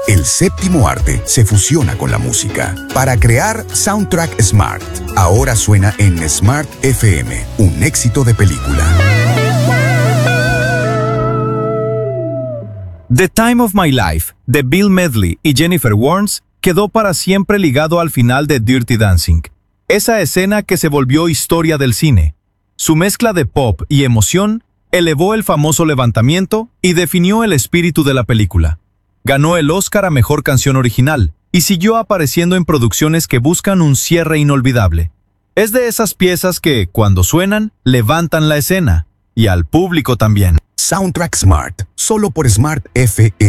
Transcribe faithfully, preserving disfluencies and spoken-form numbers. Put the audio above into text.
El séptimo arte se fusiona con la música para crear Soundtrack Smart. Ahora suena en Smart F M, un éxito de película. The Time of My Life, de Bill Medley y Jennifer Warnes, quedó para siempre ligado al final de Dirty Dancing. Esa escena que se volvió historia del cine. Su mezcla de pop y emoción elevó el famoso levantamiento y definió el espíritu de la película. Ganó el Oscar a Mejor Canción Original y siguió apareciendo en producciones que buscan un cierre inolvidable. Es de esas piezas que, cuando suenan, levantan la escena, y al público también. Soundtrack Smart, solo por Smart F M.